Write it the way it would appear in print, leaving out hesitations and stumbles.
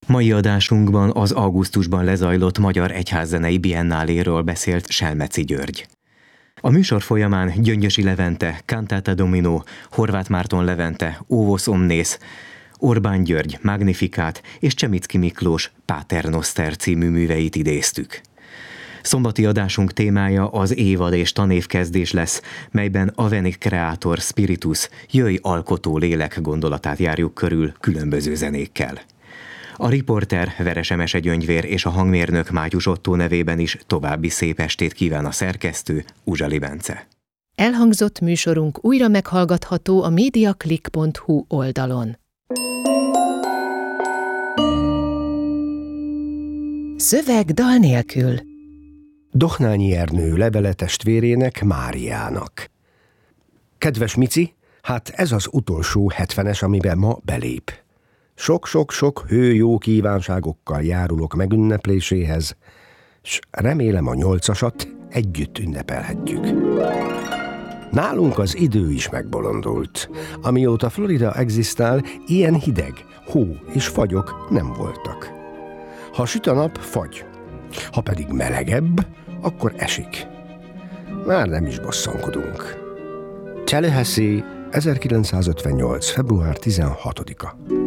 Mai adásunkban az augusztusban lezajlott Magyar Egyházzenei Biennáléről beszélt Selmeci György. A műsor folyamán Gyöngyösi Levente, Cantata Domino, Horváth Márton Levente, Óvos Omnes, Orbán György, Magnificat és Csemicki Miklós Pater Noster című műveit idéztük. Szombati adásunk témája az évad és tanévkezdés lesz, melyben Aveni Creator Spiritus, jöjj alkotó lélek gondolatát járjuk körül különböző zenékkel. A riporter Veres Emese Gyöngyvér és a hangmérnök Mátyus Ottó nevében is további szép estét kíván a szerkesztő, Uzsali Bence. Elhangzott műsorunk újra meghallgatható a mediaclick.hu oldalon. Szöveg dal nélkül. Dohnányi Ernő levele testvérének, Máriának. Kedves Mici, hát ez az utolsó 70-es, amiben ma belép. Sok-sok-sok hőjó kívánságokkal járulok megünnepléséhez, s remélem a 8-asat együtt ünnepelhetjük. Nálunk az idő is megbolondult. Amióta Florida egzisztál, ilyen hideg, hó és fagyok nem voltak. Ha süt a nap, fagy. Ha pedig melegebb, akkor esik. Már nem is bosszankodunk. Tallahassee, 1958. február 16-a.